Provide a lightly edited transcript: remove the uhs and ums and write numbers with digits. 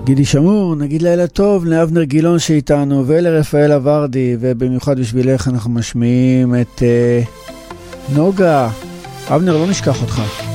גידי שמור, נגיד לילה טוב לאבנר גילון שאיתנו ולרפאל אברדי, ובמיוחד בשבילך אנחנו משמיעים את נוגה. אבנר, לא נשכח אותך.